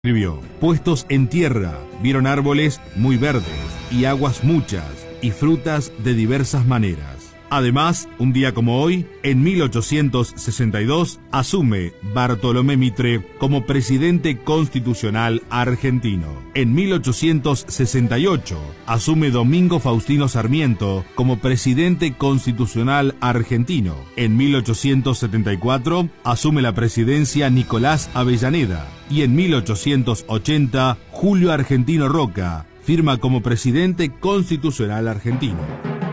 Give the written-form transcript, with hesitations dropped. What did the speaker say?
Escribió: puestos en tierra, vieron árboles muy verdes, y aguas muchas, y frutas de diversas maneras. Además, un día como hoy, en 1862, asume Bartolomé Mitre como presidente constitucional argentino. En 1868, asume Domingo Faustino Sarmiento como presidente constitucional argentino. En 1874, asume la presidencia Nicolás Avellaneda. Y en 1880, Julio Argentino Roca firma como presidente constitucional argentino.